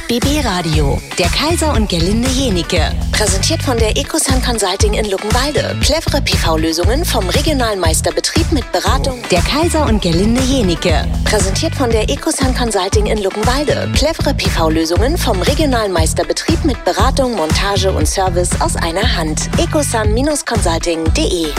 BB Radio. Der Kaiser und Gerlinde Jenike. Präsentiert von der Ecosun Consulting in Luckenwalde. Clevere PV-Lösungen vom regionalen Meisterbetrieb mit Beratung. Der Kaiser und Gerlinde Jenike. Präsentiert von der Ecosun Consulting in Luckenwalde. Clevere PV-Lösungen vom regionalen Meisterbetrieb mit Beratung, Montage und Service aus einer Hand. ecosun-consulting.de.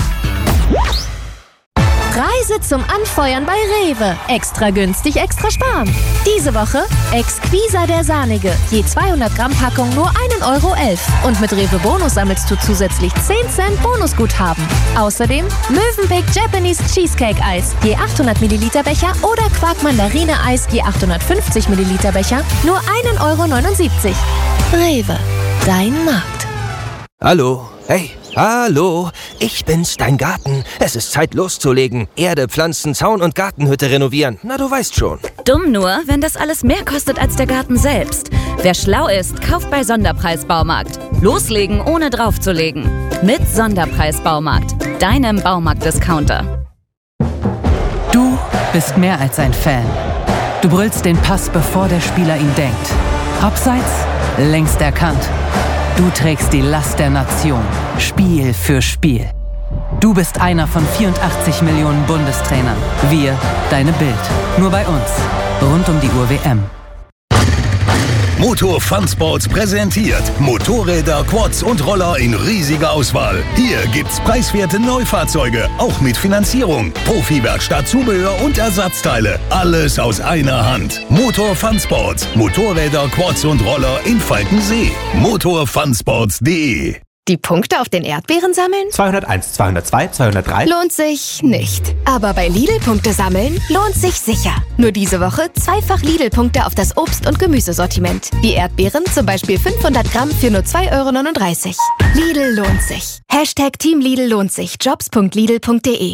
Reise zum Anfeuern bei Rewe. Extra günstig, extra sparen. Diese Woche Exquisa der Sahnige. Je 200 Gramm Packung nur 1,11 €. Und mit Rewe Bonus sammelst du zusätzlich 10 Cent Bonusguthaben. Außerdem Mövenpick Japanese Cheesecake Eis. Je 800 Milliliter Becher oder Quark Mandarine Eis. Je 850 Milliliter Becher. Nur 1,79 €. Rewe. Dein Markt. Hallo. Hey. Hallo, ich bin's, dein Garten. Es ist Zeit loszulegen. Erde, Pflanzen, Zaun und Gartenhütte renovieren. Na, du weißt schon. Dumm nur, wenn das alles mehr kostet als der Garten selbst. Wer schlau ist, kauft bei Sonderpreis Baumarkt. Loslegen, ohne draufzulegen. Mit Sonderpreis Baumarkt, deinem Baumarkt-Discounter. Du bist mehr als ein Fan. Du brüllst den Pass, bevor der Spieler ihn denkt. Abseits, längst erkannt. Du trägst die Last der Nation, Spiel für Spiel. Du bist einer von 84 Millionen Bundestrainern. Wir, deine Bild. Nur bei uns. Rund um die Uhr WM. Motor Fun Sports präsentiert Motorräder, Quads und Roller in riesiger Auswahl. Hier gibt's preiswerte Neufahrzeuge, auch mit Finanzierung. Profi-Werkstatt, Zubehör und Ersatzteile. Alles aus einer Hand. Motor Fun Sports. Motorräder, Quads und Roller in Falkensee. motorfunsports.de. Die Punkte auf den Erdbeeren sammeln? 201, 202, 203. Lohnt sich nicht. Aber bei Lidl-Punkte sammeln lohnt sich sicher. Nur diese Woche zweifach Lidl-Punkte auf das Obst- und Gemüsesortiment. Die Erdbeeren zum Beispiel 500 Gramm für nur 2,39 €. Lidl lohnt sich. #Team Lidl lohnt sich. Jobs.lidl.de.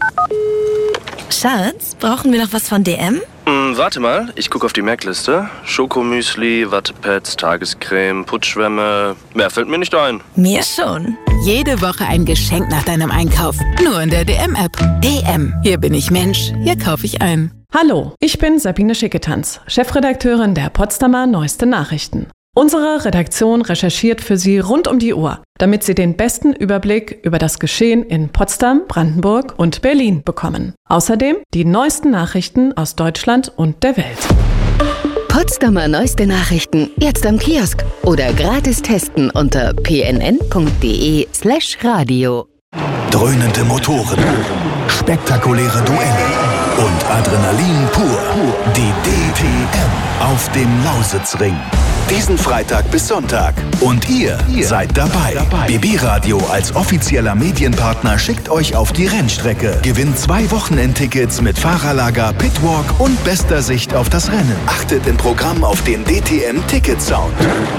Schatz, brauchen wir noch was von DM? Warte mal, ich gucke auf die Merkliste. Schokomüsli, Wattepads, Tagescreme, Putzschwämme. Mehr fällt mir nicht ein. Mir schon. Jede Woche ein Geschenk nach deinem Einkauf. Nur in der DM-App. DM. Hier bin ich Mensch. Hier kaufe ich ein. Hallo, ich bin Sabine Schicketanz, Chefredakteurin der Potsdamer Neueste Nachrichten. Unsere Redaktion recherchiert für Sie rund um die Uhr, damit Sie den besten Überblick über das Geschehen in Potsdam, Brandenburg und Berlin bekommen. Außerdem die neuesten Nachrichten aus Deutschland und der Welt. Potsdamer Neueste Nachrichten jetzt am Kiosk oder gratis testen unter pnn.de/radio. Dröhnende Motoren, spektakuläre Duelle und Adrenalin pur. Die DTM auf dem Lausitzring. Diesen Freitag bis Sonntag. Und ihr seid dabei. BB Radio als offizieller Medienpartner schickt euch auf die Rennstrecke. Gewinnt 2 Wochenendtickets mit Fahrerlager, Pitwalk und bester Sicht auf das Rennen. Achtet im Programm auf den DTM-Ticket-Sound.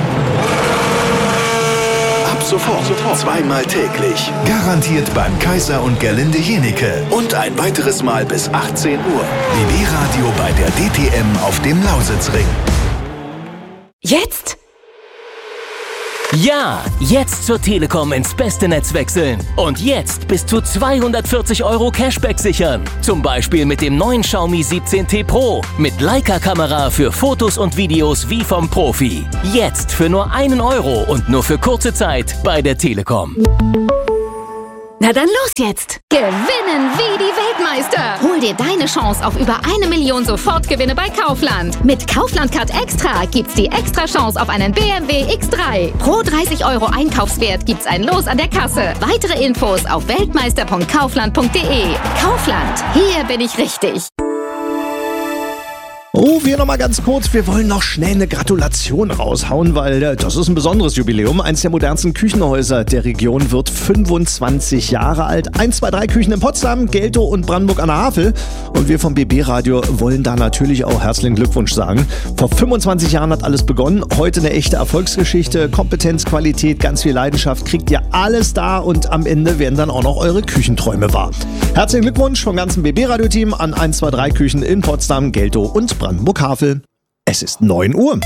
Ab sofort 2-mal täglich. Garantiert beim Kaiser und Gerlinde Jenike. Und ein weiteres Mal bis 18 Uhr. BB Radio bei der DTM auf dem Lausitzring. Jetzt? Ja, jetzt zur Telekom ins beste Netz wechseln. Und jetzt bis zu 240 € Cashback sichern. Zum Beispiel mit dem neuen Xiaomi 17T Pro. Mit Leica-Kamera für Fotos und Videos wie vom Profi. Jetzt für nur 1 € und nur für kurze Zeit bei der Telekom. Na dann los jetzt! Gewinnen wie die Weltmeister! Hol dir deine Chance auf über 1 Million Sofortgewinne bei Kaufland. Mit Kaufland Card Extra gibt's die extra Chance auf einen BMW X3. Pro 30 € Einkaufswert gibt's ein Los an der Kasse. Weitere Infos auf weltmeister.kaufland.de. Kaufland, hier bin ich richtig. Oh, wir nochmal ganz kurz. Wir wollen noch schnell eine Gratulation raushauen, weil das ist ein besonderes Jubiläum. Eins der modernsten Küchenhäuser der Region wird 25 Jahre alt. 1, 2, 3 Küchen in Potsdam, Geltow und Brandenburg an der Havel. Und wir vom BB Radio wollen da natürlich auch herzlichen Glückwunsch sagen. Vor 25 Jahren hat alles begonnen. Heute eine echte Erfolgsgeschichte. Kompetenz, Qualität, ganz viel Leidenschaft. Kriegt ihr alles da und am Ende werden dann auch noch eure Küchenträume wahr. Herzlichen Glückwunsch vom ganzen BB Radio-Team an 1, 2, 3 Küchen in Potsdam, Geltow und Brandenburg-Havel. Es ist 9 Uhr.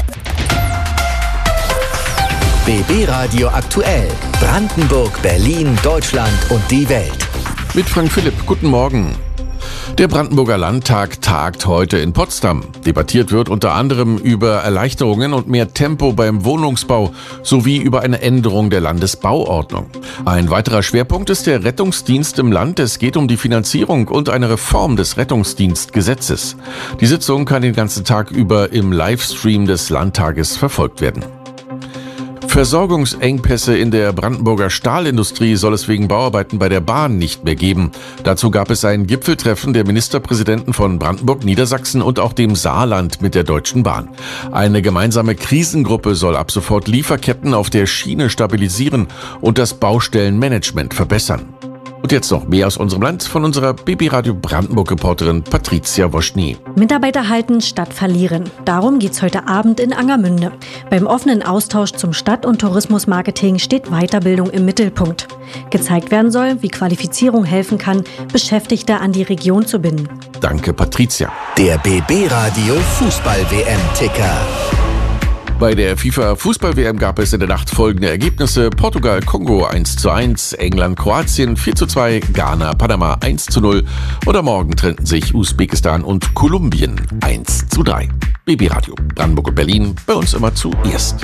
BB Radio aktuell. Brandenburg, Berlin, Deutschland und die Welt. Mit Frank Philipp. Guten Morgen. Der Brandenburger Landtag tagt heute in Potsdam. Debattiert wird unter anderem über Erleichterungen und mehr Tempo beim Wohnungsbau sowie über eine Änderung der Landesbauordnung. Ein weiterer Schwerpunkt ist der Rettungsdienst im Land. Es geht um die Finanzierung und eine Reform des Rettungsdienstgesetzes. Die Sitzung kann den ganzen Tag über im Livestream des Landtages verfolgt werden. Versorgungsengpässe in der Brandenburger Stahlindustrie soll es wegen Bauarbeiten bei der Bahn nicht mehr geben. Dazu gab es ein Gipfeltreffen der Ministerpräsidenten von Brandenburg, Niedersachsen und auch dem Saarland mit der Deutschen Bahn. Eine gemeinsame Krisengruppe soll ab sofort Lieferketten auf der Schiene stabilisieren und das Baustellenmanagement verbessern. Und jetzt noch mehr aus unserem Land von unserer BB Radio Brandenburg-Reporterin Patricia Woschny. Mitarbeiter halten statt verlieren. Darum geht's heute Abend in Angermünde. Beim offenen Austausch zum Stadt- und Tourismusmarketing steht Weiterbildung im Mittelpunkt. Gezeigt werden soll, wie Qualifizierung helfen kann, Beschäftigte an die Region zu binden. Danke, Patricia. Der BB Radio Fußball-WM-Ticker. Bei der FIFA-Fußball-WM gab es in der Nacht folgende Ergebnisse: Portugal-Kongo 1:1, England-Kroatien 4:2, Ghana-Panama 1:0 oder morgen trennten sich Usbekistan und Kolumbien 1:3. BB Radio Brandenburg und Berlin, bei uns immer zuerst.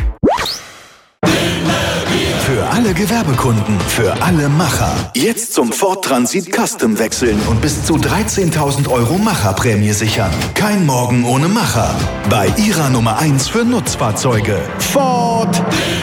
Für alle Gewerbekunden, für alle Macher. Jetzt zum Ford Transit Custom wechseln und bis zu 13.000 € Macherprämie sichern. Kein Morgen ohne Macher. Bei Ihrer Nummer 1 für Nutzfahrzeuge. Ford.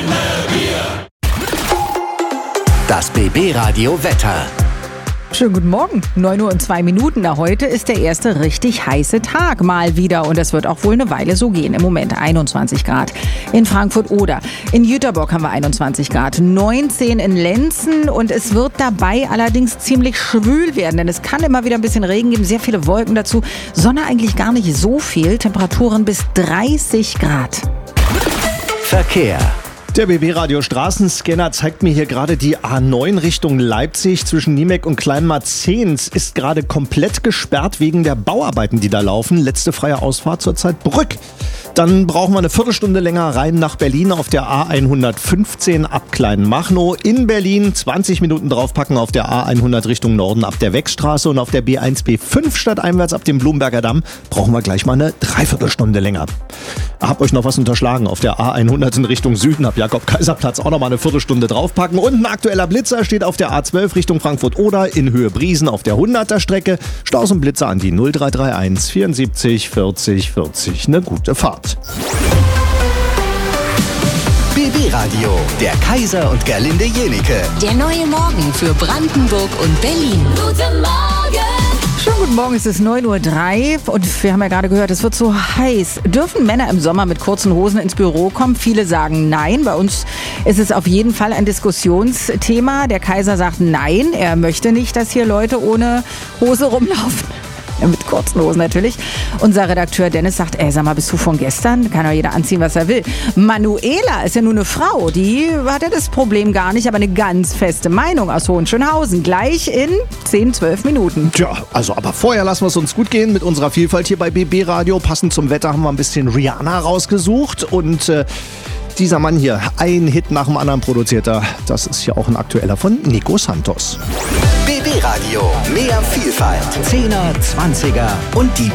Das BB Radio Wetter. Schönen guten Morgen, 9:02 Uhr. Na, heute ist der erste richtig heiße Tag mal wieder und das wird auch wohl eine Weile so gehen. Im Moment 21 Grad in Frankfurt oder in Jüterbock haben wir 21 Grad, 19 in Lenzen und es wird dabei allerdings ziemlich schwül werden, denn es kann immer wieder ein bisschen Regen geben, sehr viele Wolken dazu, Sonne eigentlich gar nicht so viel, Temperaturen bis 30 Grad. Verkehr. Der BB-Radio Straßenscanner zeigt mir hier gerade die A9 Richtung Leipzig zwischen Niemek und Kleinmarzehns ist gerade komplett gesperrt wegen der Bauarbeiten, die da laufen. Letzte freie Ausfahrt zurzeit Brück. Dann brauchen wir eine Viertelstunde länger rein nach Berlin auf der A115 ab Kleinmachnow. In Berlin 20 Minuten draufpacken auf der A100 Richtung Norden ab der Weckstraße und auf der B1B5 stadteinwärts ab dem Blumberger Damm brauchen wir gleich mal eine Dreiviertelstunde länger. Hab euch noch was unterschlagen auf der A100 in Richtung Süden ab Jakob-Kaiser-Platz auch noch mal eine Viertelstunde draufpacken. Und ein aktueller Blitzer steht auf der A12 Richtung Frankfurt-Oder in Höhe Briesen auf der 100er Strecke. Staus und Blitzer an die 0331 74 40 40. Eine gute Fahrt. BB Radio, der Kaiser und Gerlinde Jenike. Der neue Morgen für Brandenburg und Berlin. Guten Morgen! Schönen guten Morgen, es ist 9:03 Uhr und wir haben ja gerade gehört, es wird so heiß. Dürfen Männer im Sommer mit kurzen Hosen ins Büro kommen? Viele sagen nein. Bei uns ist es auf jeden Fall ein Diskussionsthema. Der Kaiser sagt nein, er möchte nicht, dass hier Leute ohne Hose rumlaufen. Mit kurzen Hosen natürlich. Unser Redakteur Dennis sagt, sag mal, bist du von gestern? Kann doch jeder anziehen, was er will. Manuela ist ja nur eine Frau, die hat ja das Problem gar nicht, aber eine ganz feste Meinung aus Hohenschönhausen. Gleich in 10-12 Minuten. Tja, aber vorher lassen wir es uns gut gehen mit unserer Vielfalt hier bei BB Radio. Passend zum Wetter haben wir ein bisschen Rihanna rausgesucht und dieser Mann hier, ein Hit nach dem anderen produziert er. Das ist ja auch ein aktueller von Nico Santos. BB Radio, mehr Vielfalt, 10er, 20er und die